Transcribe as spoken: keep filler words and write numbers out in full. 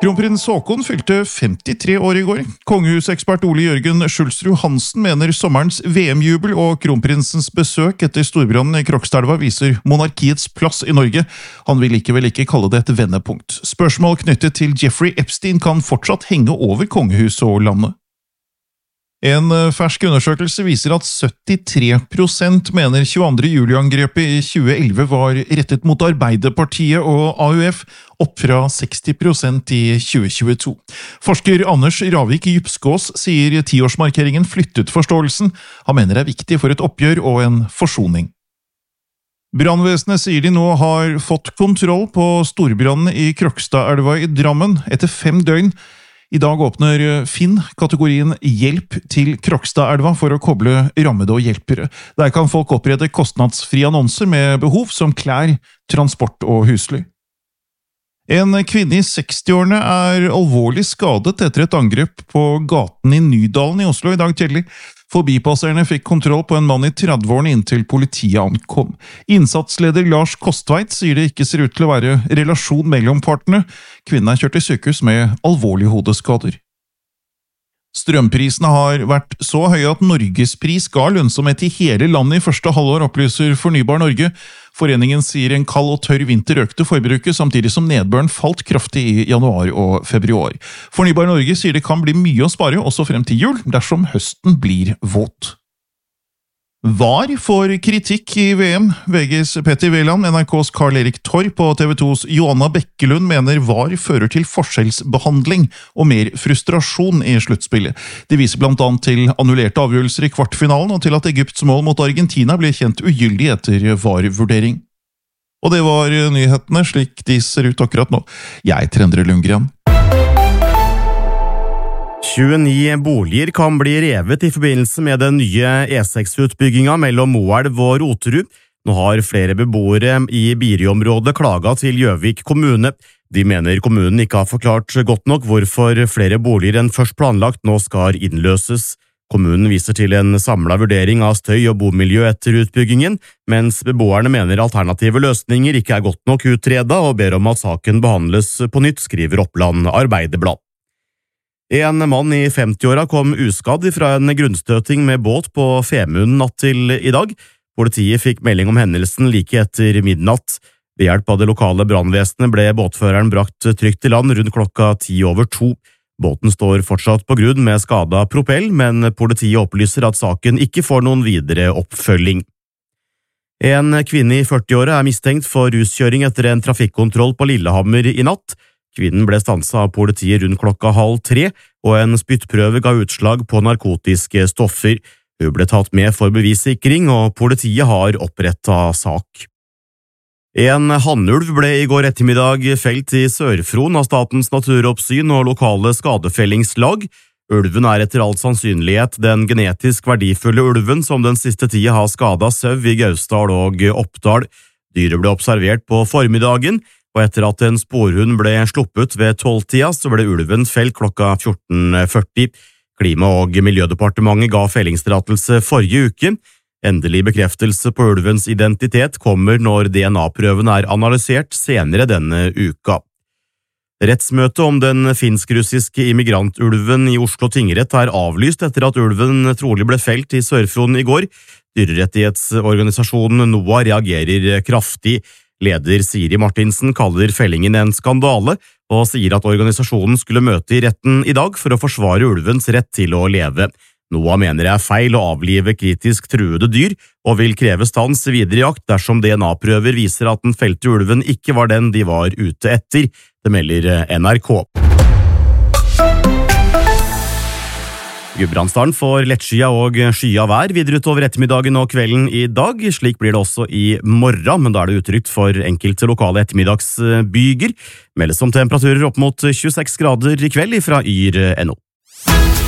Kronprins Haakon fylte femtitre år i går. Kongehusekspert Ole Jørgen Schulsrud Hansen mener sommerens V M-jubel og kronprinsens besøk etter storbrannen i Krokstadelva viser monarkiets plass i Norge. Han vil likevel ikke kalle det et vendepunkt. Spørsmål knyttet til Jeffrey Epstein kan fortsatt henge over kongehuset og landet. En fersk undersøkelse viser at syttitre prosent mener tjueandre juli-angrepet i tjue elleve var rettet mot Arbeiderpartiet og A U F, opp fra seksti prosent i tjue tjueto. Forsker Anders Ravik Djupskås sier tiårsmarkeringen flyttet forståelsen. Han mener det er viktig for et oppgjør og en forsoning. Brannvesenet sier de nå har fått kontroll på storbrannen i Krokstadelva i Drammen etter fem døgn. I dag åpner Finn kategorien Hjelp til Krokstadelva for å koble rammede og hjelpere. Der kan folk opprette kostnadsfrie annonser med behov som klær, transport og husly. En kvinne i sekstiårene er alvorlig skadet etter et angrep på gaten i Nydalen i Oslo i dag tidlig. Forbipasserende fikk kontroll på en mann i trettiårene inntil politiet ankom. Innsatsleder Lars Kostveit sier det ikke ser ut til å være relasjon mellom partene. Kvinnen er kjørt til sykehus med alvorlige hodeskader. Strømprisene har vært så høye at Norgespris ga lønnsomhet i hele landet i første halvår, opplyser Fornybar Norge. Foreningen sier en kald og tørr vinter økte forbruket, samtidig som nedbøren falt kraftig i januar og februar. Fornybar Norge sier det kan bli mye å spare også frem til jul, dersom høsten blir våt. V A R får kritikk i V M. V G's Petter Wæland, N R K's Karl-Erik Torp og T V to's Joanna Bekkelund mener V A R fører til forskjellsbehandling og mer frustrasjon i sluttspillet. De viser blant annet til annullerte avgjørelser i kvartfinalen og til at Egypts mål mot Argentina ble kjent ugyldig etter V A R-vurdering. Og det var nyhetene slik de ser ut akkurat nå. Jeg er Endre Lundgren. tjueni boliger kan bli revet i forbindelse med den nye E seks-utbygginga mellom Moelv og Roterud. Nå har flere beboere i Biri-området klaget til Gjøvik kommune. De mener kommunen ikke har forklart godt nok hvorfor flere boliger enn først planlagt nå skal innløses. Kommunen viser til en samlet vurdering av støy og bomiljø etter utbyggingen, mens beboerne mener alternative løsninger ikke er godt nok utredet og ber om at saken behandles på nytt, skriver Oppland Arbeiderblad. En mann i femtiåra kom uskadd fra en grunnstøting med båt på Femund natt til i dag. Politiet fikk melding om hendelsen like etter midnatt. Ved hjelp av det lokale brannvesenet ble båtføreren brakt trygt til land rundt klokka ti over to. Båten står fortsatt på grunn med skadet propell, men politiet opplyser at saken ikke får noen videre oppfølging. En kvinne i førtiåra er mistenkt for ruskjøring etter en trafikkontroll på Lillehammer i natt. Kvinnen ble stanset av politiet rundt klokka halv tre, og en spyttprøve ga utslag på narkotiske stoffer. Hun ble tatt med for bevissikring, og politiet har opprettet sak. En hannulv ble i går ettermiddag felt i Sør-Fron av Statens naturoppsyn og lokale skadefellingslag. Ulven er etter all sannsynlighet den genetisk verdifulle ulven som den siste tida har skadet sau i Gausdal og Oppdal. Dyret ble observert på formiddagen, og etter at en sporhund ble sluppet ved tolvtida, så ble ulven felt klokka fjorten førti. Klima- og miljødepartementet ga fellingstillatelse forrige uke. Endelig bekreftelse på ulvens identitet kommer når D N A-prøven er analysert senere denne uka. Rettsmøtet om den finsk-russiske immigrantulven i Oslo tingrett er avlyst etter at ulven trolig ble felt i Sør-Fron i går. Dyrerettighetsorganisasjonen NOAH reagerer kraftig. Leder Siri Martinsen kaller fellingen en skandale, og sier at organisasjonen skulle møte i retten i dag for å forsvare ulvens rett til å leve. NOAH mener det er feil å avlive kritisk truede dyr, og vil kreve stans videre jakt dersom D N A-prøver viser at den felte ulven ikke var den de var ute etter. Det melder N R K. Gudbrandsdalen får lettskyet og skyet vær videre utover ettermiddagen og kvelden i dag. Slik blir det også i morgen, men da er det utrygt for enkelte lokale ettermiddagsbyger. Meldes om temperaturer opp mot tjueseks grader i kveld fra yr punktum no.